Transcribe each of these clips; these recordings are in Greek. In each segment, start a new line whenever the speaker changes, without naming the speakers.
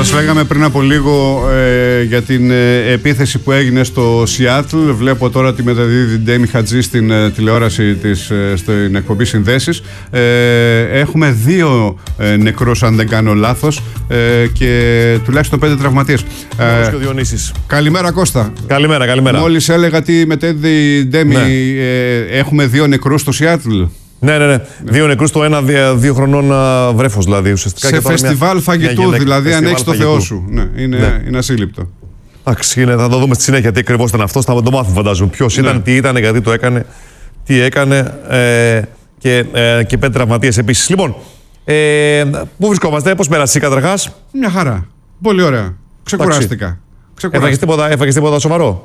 Σας λέγαμε πριν από λίγο για την επίθεση που έγινε στο Σιάτλ. Βλέπω τώρα τη μεταδίδει την Ντέμι Χατζή στην τηλεόραση της, στην εκπομπή Συνδέσεις. Έχουμε 2 νεκρούς, αν δεν κάνω λάθος, και τουλάχιστον 5 τραυματίες. Καλημέρα, Κώστα.
Καλημέρα.
Μόλις έλεγα τι μετέδιδε η Ντέμι, έχουμε 2 νεκρούς στο Σιάτλ.
Ναι. 2 νεκρούς, το ένα 2 χρονών βρέφος δηλαδή ουσιαστικά.
Σε φεστιβάλ φαγητού, δηλαδή αν έχεις το Θεό σου. Ναι, είναι ασύλληπτο.
Εντάξει, θα το δούμε στη συνέχεια τι ακριβώς ήταν αυτό. Θα το μάθουμε, φαντάζομαι. Ποιος ήταν, τι ήταν, γιατί το έκανε, τι έκανε και 5 τραυματίες επίσης. Λοιπόν, πού βρισκόμαστε, πώς πέρασε καταρχάς?
Μια χαρά. Πολύ ωραία. Ξεκουράστηκα.
Έφαγες τίποτα σοβαρό?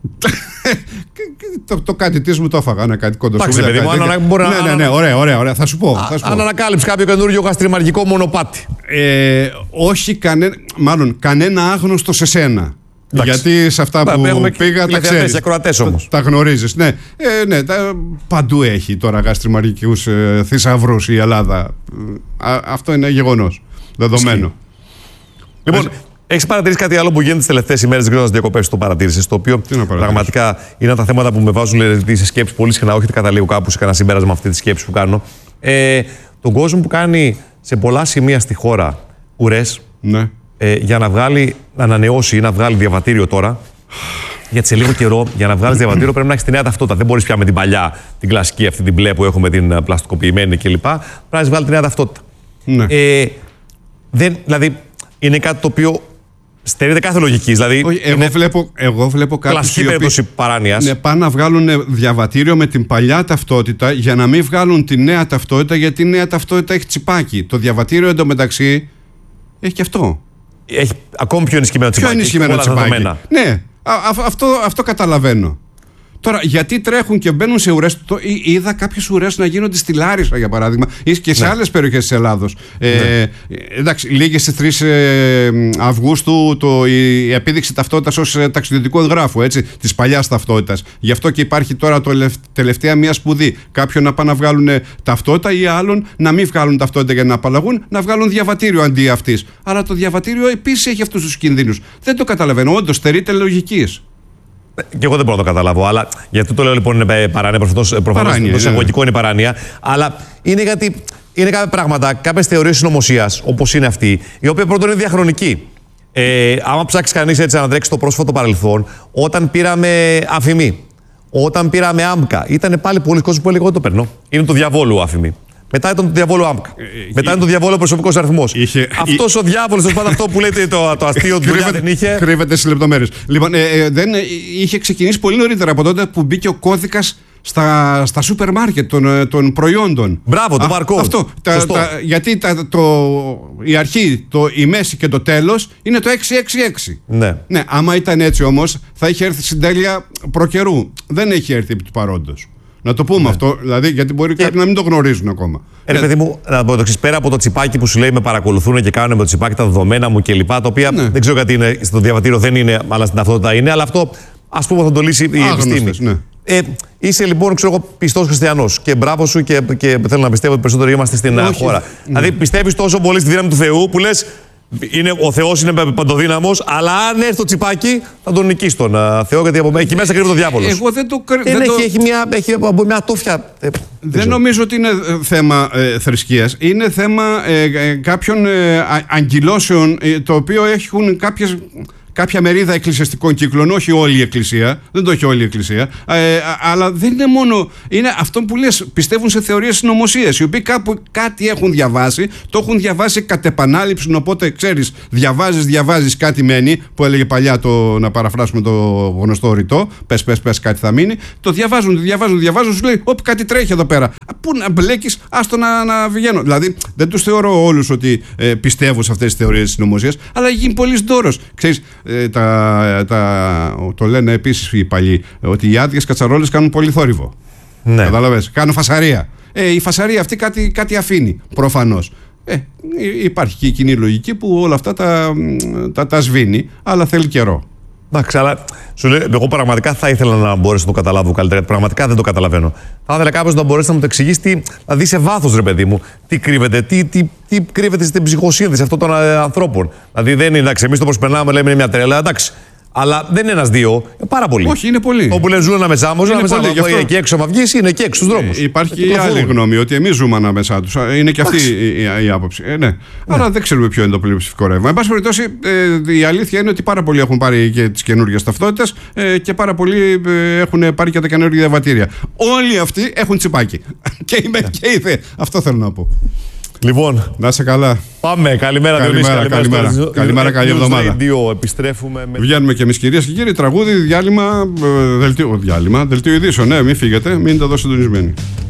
Το κάτι της μου το έφαγα, κάτι κοντό.
Εντάξει, παιδί μου,
ναι, ωραία, θα σου πω.
Αν ανακάλυψε κάποιο καινούριο γαστριμαργικό μονοπάτι.
Όχι, κανένα άγνωστο σε σένα. Γιατί σε αυτά που πήγα τα ξέρεις.
Ακροατές όμως.
Τα γνωρίζεις. Ναι, παντού έχει τώρα γαστριμαργικούς θησαυρούς η Ελλάδα. Αυτό είναι γεγονός. Δεδομένο.
Λοιπόν, έχεις παρατηρήσει κάτι άλλο που γίνεται τις τελευταίες ημέρες? Δεν ξέρω να διακοπές το παρατήρησες. Το οποίο πραγματικά είναι τα θέματα που με βάζουν σε σκέψεις πολύ συχνά. Όχι ότι καταλήγω κάπου σε κανένα συμπέρασμα αυτή τη σκέψη που κάνω. Τον κόσμο που κάνει σε πολλά σημεία στη χώρα ουρές,
ναι,
για να ανανεώσει ή να βγάλει διαβατήριο τώρα. Γιατί σε λίγο καιρό, για να βγάλεις διαβατήριο, πρέπει να έχεις τη νέα ταυτότητα. Δεν μπορείς πια με την παλιά, την κλασική, αυτή την μπλε που έχουμε, την πλαστικοποιημένη κλπ. Πρέπει να βγάλει τη νέα ταυτότητα.
Ναι.
Δηλαδή, είναι κάτι το οποίο στερείται κάθε λογική. Δηλαδή,
εγώ βλέπω κάποιους
κλασική περίπτωση παράνοιας.
Ναι, πάνε να βγάλουν διαβατήριο με την παλιά ταυτότητα για να μην βγάλουν τη νέα ταυτότητα, γιατί η νέα ταυτότητα έχει τσιπάκι. Το διαβατήριο εντωμεταξύ έχει και αυτό.
Έχει ακόμη πιο ενισχυμένο τσιπάκι.
Πιο ενισχυμένο τσιπάκι. Ναι, αυτό καταλαβαίνω. Τώρα, γιατί τρέχουν και μπαίνουν σε ουρές? Είδα κάποιες ουρές να γίνονται στη Λάρισα, για παράδειγμα, ή και σε άλλες περιοχές της Ελλάδος. Εντάξει, λίγες στις 3 Αυγούστου η επίδειξη ταυτότητας ως ταξιδιωτικού εγγράφου, της παλιάς ταυτότητας. Γι' αυτό και υπάρχει τώρα τελευταία μία σπουδή. Κάποιον να πάνε να βγάλουν ταυτότητα ή άλλον να μην βγάλουν ταυτότητα για να απαλλαγούν, να βγάλουν διαβατήριο αντί αυτής. Αλλά το διαβατήριο επίσης έχει αυτούς τους κινδύνους. Δεν το καταλαβαίνω. Όντως, στερείται λογικής.
Και εγώ δεν μπορώ να το καταλάβω. Αλλά γιατί το λέω λοιπόν είναι παράνοια. Προφανώς το εισαγωγικό είναι παράνοια. Αλλά είναι γιατί είναι κάποια πράγματα, κάποιες θεωρίες συνωμοσίας, όπως είναι αυτή, η οποία πρώτον είναι διαχρονική. Άμα ψάξει κανείς έτσι να τρέξει το πρόσφατο παρελθόν, όταν πήραμε Αφημί, όταν πήραμε Άμκα, ήταν πάλι πολλοί κόσμοι που έλεγαν: εγώ το παίρνω. Είναι το διαβόλου Αφημί. Μετά ήταν το διαβόλου Άμκα. Μετά ήταν το διαβόλου προσωπικός αριθμός. Αυτός ο διάβολος, τέλος πάντων, αυτό που λέτε το αστείο του δεν είχε.
Κρύβεται στις λεπτομέρειες. Λοιπόν, δεν είχε ξεκινήσει πολύ νωρίτερα από τότε που μπήκε ο κώδικας στα σούπερ μάρκετ των προϊόντων.
Μπράβο, το barcode.
Αυτό. Γιατί η αρχή, η μέση και το τέλος είναι το 666. Ναι, άμα ήταν έτσι όμως, θα είχε έρθει στην τέλεια προκαιρού. Δεν έχει έρθει επί του παρόντος. Να το πούμε αυτό, δηλαδή, γιατί μπορεί κάποιοι να μην το γνωρίζουν ακόμα.
Παιδί μου, να πω το εξής, πέρα από το τσιπάκι που σου λέει με παρακολουθούν και κάνουν με το τσιπάκι τα δεδομένα μου κλπ. Τα οποία δεν ξέρω γιατί είναι στο διαβατήριο, δεν είναι, αλλά στην ταυτότητα είναι. Αλλά αυτό ας πούμε θα το λύσει η επιστήμη.
Ναι.
Είσαι λοιπόν, ξέρω εγώ, πιστός χριστιανός και μπράβο σου και θέλω να πιστεύω ότι περισσότερο είμαστε στην χώρα. Δηλαδή πιστεύεις τόσο πολύ στη δύναμη του Θεού που λες. Ο Θεός είναι παντοδύναμος, αλλά αν έρθει το τσιπάκι θα τον νικήσει τον Θεό, γιατί από εκεί μέσα κρύβεται ο διάβολος.
Εγώ δεν το
έχει μια ατόφια.
Δεν νομίζω ότι είναι θέμα θρησκείας. Είναι θέμα κάποιων αγκυλώσεων, το οποίο έχουν κάποια μερίδα εκκλησιαστικών κύκλων, όχι όλη η Εκκλησία, δεν το έχει όλη η Εκκλησία, αλλά δεν είναι μόνο. Είναι αυτό που λες, πιστεύουν σε θεωρίες συνωμοσίας, οι οποίοι κάπου κάτι έχουν διαβάσει, το έχουν διαβάσει κατ' επανάληψη. Οπότε ξέρεις, διαβάζεις, κάτι μένει, που έλεγε παλιά να παραφράσουμε το γνωστό ρητό. Πες, κάτι θα μείνει. Το διαβάζουν, σου λέει: όπ, κάτι τρέχει εδώ πέρα. Πού να μπλέκεις, άστο να βγαίνω. Δηλαδή, δεν τους θεωρώ όλους ότι πιστεύω σε αυτές τις θεωρίες συνωμοσίας, αλλά γίνει πολύς ντόρος. Ξέρεις, το λένε επίσης οι παλιοί, ότι οι άδειες κατσαρόλες κάνουν πολύ θόρυβο.
Ναι.
Καταλαβες, κάνουν φασαρία. Η φασαρία αυτή κάτι αφήνει, προφανώς. Υπάρχει και η κοινή λογική που όλα αυτά τα σβήνει, αλλά θέλει καιρό.
Εντάξει, αλλά σου λέω, εγώ πραγματικά θα ήθελα να μπορέσω να το καταλάβω καλύτερα. Πραγματικά δεν το καταλαβαίνω. Θα ήθελα κάποιο να μπορέσει να μου το εξηγήσει, να δει σε βάθος, ρε παιδί μου, τι κρύβεται, τι κρύβεται στην ψυχοσύνθεση αυτών των ανθρώπων. Δηλαδή δεν είναι, εντάξει, εμείς το προσπερνάμε, λέμε είναι μια τρέλα, εντάξει. Αλλά δεν είναι ένας-δύο, πάρα πολλοί.
Όχι, είναι πολλοί.
Όπου λένε ζουν ανάμεσά μου, εκεί έξω μα βγει, είναι εκεί έξω στους δρόμους.
Υπάρχει και η άλλη γνώμη, ότι εμείς ζούμε ανάμεσά τους. Είναι και αυτή η άποψη. Ναι. Άρα δεν ξέρουμε ποιο είναι το πλειοψηφικό ρεύμα. Εν πάση περιπτώσει, η αλήθεια είναι ότι πάρα πολλοί έχουν πάρει και τις καινούργιες ταυτότητες και πάρα πολλοί έχουν πάρει και τα καινούργια διαβατήρια. Όλοι αυτοί έχουν τσιπάκι. Και είμαι και είδε. Αυτό θέλω να πω.
Λοιπόν,
να είσαι καλά.
Πάμε. Καλημέρα,
καλημέρα, καλή εβδομάδα.
Επιστρέφουμε
Βγαίνουμε και εμείς, κυρίες και κύριοι. Τραγούδι, διάλειμμα, δελτίο ειδήσεων. Ναι, μην φύγετε, μείνετε εδώ συντονισμένοι.